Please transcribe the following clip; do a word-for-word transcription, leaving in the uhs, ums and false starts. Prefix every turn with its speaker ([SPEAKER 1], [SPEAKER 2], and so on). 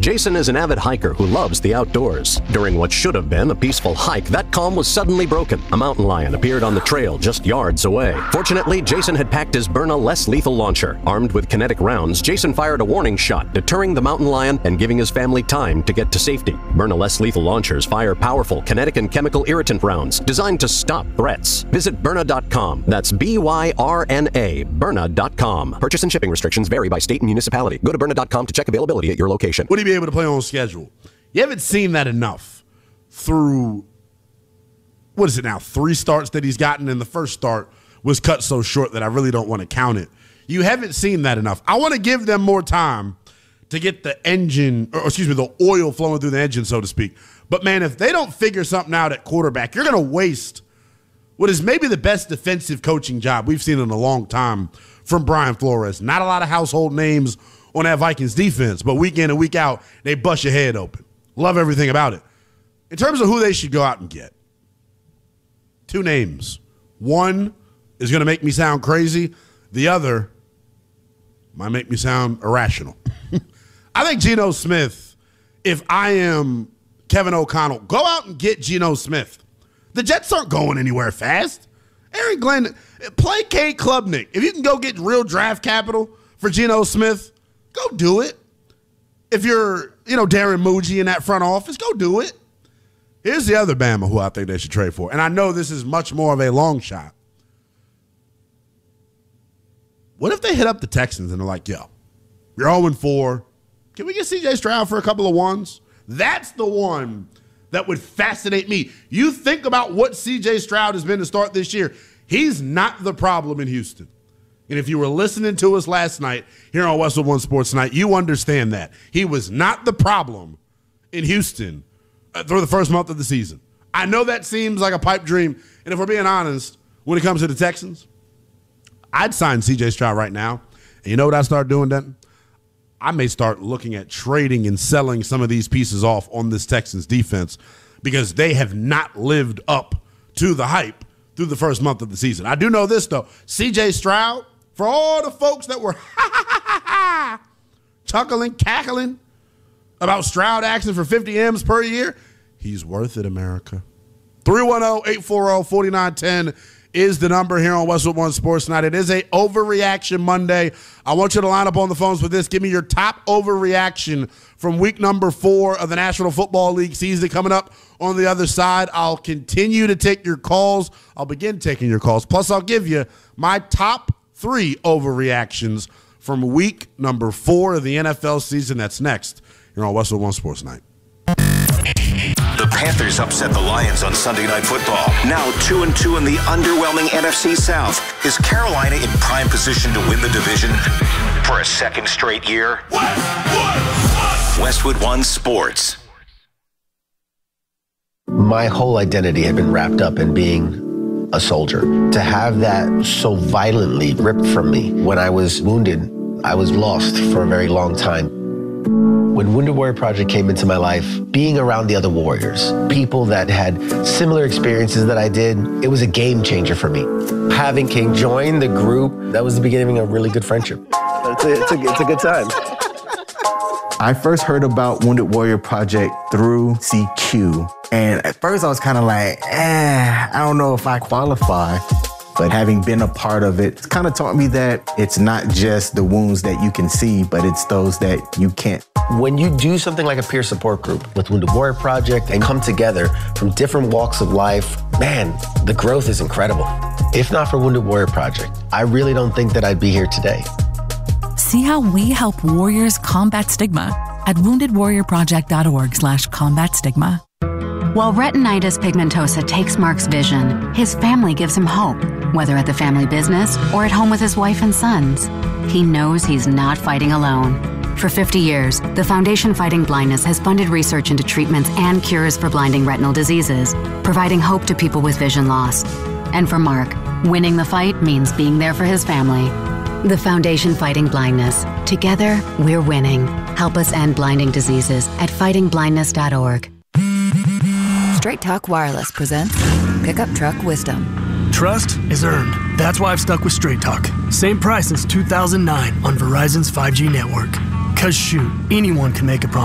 [SPEAKER 1] Jason is an avid hiker who loves the outdoors. During what should have been a peaceful hike, that calm was suddenly broken. A mountain lion appeared on the trail just yards away. Fortunately, Jason had packed his Byrna less lethal launcher. Armed with kinetic rounds, Jason fired a warning shot, deterring the mountain lion and giving his family time to get to safety. Byrna less lethal launchers fire powerful kinetic and chemical irritant rounds designed to stop threats. Visit Byrna dot com. That's B Y R N A, Byrna dot com. Purchase and shipping restrictions vary by state and municipality. Go to Byrna dot com to check availability at your location.
[SPEAKER 2] Would he be able to play on schedule? You haven't seen that enough through, what is it now, three starts that he's gotten, and the first start was cut so short that I really don't want to count it. You haven't seen that enough. I want to give them more time to get the engine, or excuse me, the oil flowing through the engine, so to speak. But, man, if they don't figure something out at quarterback, you're going to waste what is maybe the best defensive coaching job we've seen in a long time from Brian Flores. Not a lot of household names on that Vikings defense, but week in and week out, they bust your head open. Love everything about it. In terms of who they should go out and get, two names. One is going to make me sound crazy. The other might make me sound irrational. I think Geno Smith, if I am Kevin O'Connell, go out and get Geno Smith. The Jets aren't going anywhere fast. Aaron Glenn, play Cade Klubnik. If you can go get real draft capital for Geno Smith, go do it. If you're, you know, Darren Muji in that front office, go do it. Here's the other Bama who I think they should trade for. And I know this is much more of a long shot. What if they hit up the Texans and they're like, yo, you're oh and four. Can we get C J Stroud for a couple of ones? That's the one that would fascinate me. You think about what C J Stroud has been to start this year. He's not the problem in Houston. And if you were listening to us last night here on Westwood One Sports Night, you understand that. He was not the problem in Houston through the first month of the season. I know that seems like a pipe dream. And if we're being honest, when it comes to the Texans, I'd sign C J Stroud right now. And you know what I start doing, Denton? I may start looking at trading and selling some of these pieces off on this Texans defense because they have not lived up to the hype through the first month of the season. I do know this, though. C J Stroud, for all the folks that were chuckling, cackling about Stroud asking for fifty M's per year, he's worth it, America. three one zero, eight four zero, four nine one zero is the number here on Westwood One Sports Night. It is a Overreaction Monday. I want you to line up on the phones with this. Give me your top overreaction from week number four of the National Football League season coming up on the other side. I'll continue to take your calls. I'll begin taking your calls. Plus, I'll give you my top three overreactions from week number four of the N F L season. That's next here on Westwood One Sports Night.
[SPEAKER 3] The Panthers upset the Lions on Sunday Night Football. Now two and two in the underwhelming N F C South. Is Carolina in prime position to win the division for a second straight year? Westwood, Westwood One Sports.
[SPEAKER 4] My whole identity had been wrapped up in being a soldier. To have that so violently ripped from me when I was wounded, I was lost for a very long time. When Wounded Warrior Project came into my life, being around the other warriors, people that had similar experiences that I did, it was a game changer for me. Having King join the group, that was the beginning of a really good friendship. It's a, it's a, it's a good time.
[SPEAKER 5] I first heard about Wounded Warrior Project through C Q. And at first I was kind of like, eh, I don't know if I qualify. But having been a part of it, it's kind of taught me that it's not just the wounds that you can see, but it's those that you can't.
[SPEAKER 4] When you do something like a peer support group with Wounded Warrior Project and come together from different walks of life, man, the growth is incredible. If not for Wounded Warrior Project, I really don't think that I'd be here today.
[SPEAKER 6] See how we help warriors combat stigma at wounded warrior project dot org slash combat stigma.
[SPEAKER 7] While retinitis pigmentosa takes Mark's vision, his family gives him hope, whether at the family business or at home with his wife and sons. He knows he's not fighting alone. For fifty years, the Foundation Fighting Blindness has funded research into treatments and cures for blinding retinal diseases, providing hope to people with vision loss. And for Mark, winning the fight means being there for his family. The Foundation Fighting Blindness. Together, we're winning. Help us end blinding diseases at fighting blindness dot org.
[SPEAKER 8] Straight Talk Wireless presents Pickup Truck Wisdom.
[SPEAKER 9] Trust is earned. That's why I've stuck with Straight Talk. Same price since two thousand nine on Verizon's five G network. Cause shoot, anyone can make a promise.